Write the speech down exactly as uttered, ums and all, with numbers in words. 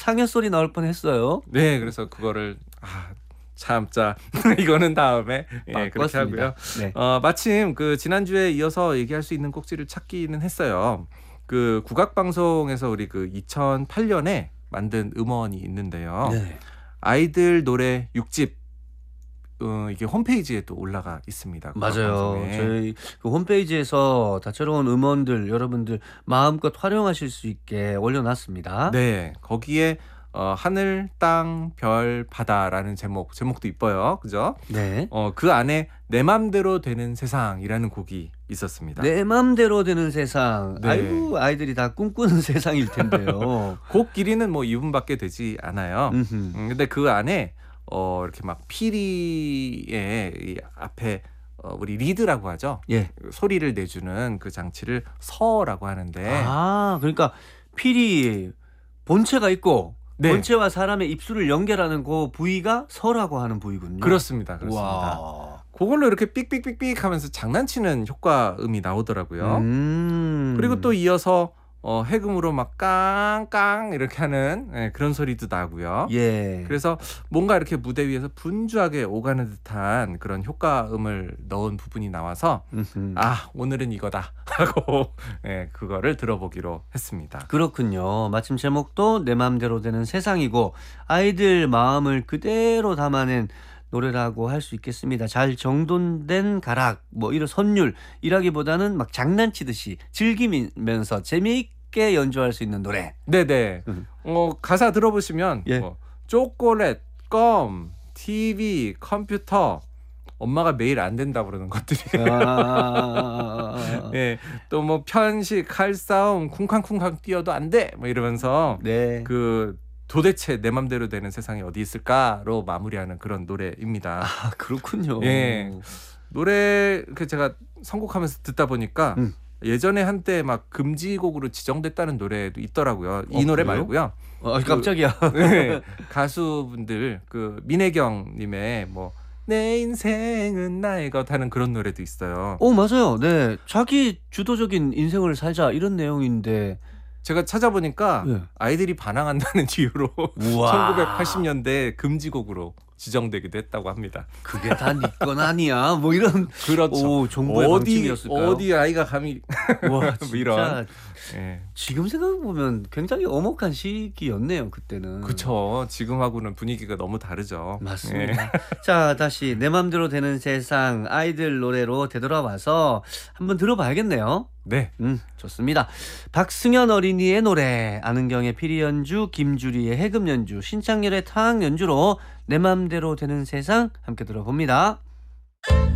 상여 소리 나올 뻔했어요. 네, 그래서 그거를 아 참자 이거는 다음에 예, 그렇게 하고요. 네. 어, 마침 그 지난주에 이어서 얘기할 수 있는 꼭지를 찾기는 했어요. 그 국악방송에서 우리 그 이천팔 년에 만든 음원이 있는데요. 네. 아이들 노래 육 집 어, 이게 홈페이지에 또 올라가 있습니다. 맞아요. 국악방송에. 저희 그 홈페이지에서 다채로운 음원들 여러분들 마음껏 활용하실 수 있게 올려놨습니다. 네, 거기에 어, 하늘, 땅, 별, 바다라는 제목, 제목도 이뻐요. 그죠? 네. 어, 그 안에 내 맘대로 되는 세상이라는 곡이 있었습니다. 내 맘대로 되는 세상. 네. 아이고 아이들이 다 꿈꾸는 세상일 텐데요. 곡 길이는 뭐 이 분밖에 되지 않아요. 음흠. 음, 근데 그 안에 어, 이렇게 막 피리의 이 앞에 어, 우리 리드라고 하죠. 예. 소리를 내주는 그 장치를 서라고 하는데 아 그러니까 필이 본체가 있고 네. 본체와 사람의 입술을 연결하는 그 부위가 서라고 하는 부위군요. 그렇습니다. 그렇습니다. 와. 그걸로 이렇게 삑삑삑삑 하면서 장난치는 효과음이 나오더라고요. 음. 그리고 또 이어서 어, 해금으로 막 깡깡 이렇게 하는 예, 그런 소리도 나고요. 예. 그래서 뭔가 이렇게 무대 위에서 분주하게 오가는 듯한 그런 효과음을 넣은 부분이 나와서 음흠. 아 오늘은 이거다 하고 예, 그거를 들어보기로 했습니다. 그렇군요. 마침 제목도 내 마음대로 되는 세상이고 아이들 마음을 그대로 담아낸 노래라고 할 수 있겠습니다. 잘 정돈된 가락, 뭐 이런 선율이라기보다는 막 장난치듯이 즐기면서 재미있게 연주할 수 있는 노래. 네네. 음. 어, 가사 들어보시면 예. 뭐, 초콜릿, 껌, 티비, 컴퓨터 엄마가 매일 안 된다 그러는 것들이 아... 예, 또 뭐 편식, 칼싸움, 쿵쾅쿵쾅 뛰어도 안 돼. 뭐 이러면서 네. 그 도대체 내 맘대로 되는 세상이 어디 있을까로 마무리하는 그런 노래입니다. 아 그렇군요. 예. 노래 그 제가 선곡하면서 듣다 보니까 음. 예전에 한때 막 금지곡으로 지정됐다는 노래도 있더라고요. 이 어, 노래 그래요? 말고요. 아, 깜짝이야. 네, 가수분들 그 민혜경님의 뭐 내 인생은 나의 것 하는 그런 노래도 있어요. 어 맞아요. 네, 자기 주도적인 인생을 살자 이런 내용인데. 제가 찾아보니까 예. 아이들이 반항한다는 이유로 우와. 천구백팔십 년대 금지곡으로 지정되기도 했다고 합니다. 그게 다 네 건 아니야. 뭐 이런. 그렇죠. 오, 정부의 어디 방침이었을까요? 어디 아이가 감히 와, 뭐 진짜 이런. 예. 지금 생각해보면 굉장히 엄혹한 시기였네요 그때는. 그렇죠. 지금하고는 분위기가 너무 다르죠. 맞습니다. 예. 자, 다시 내 맘대로 되는 세상 아이들 노래로 되돌아와서 한번 들어봐야겠네요. 네. 음, 좋습니다. 박승현 어린이의 노래, 안은경의 피리 연주, 김주리의 해금 연주, 신창렬의 타악 연주로 내 맘대로 되는 세상 함께 들어봅니다.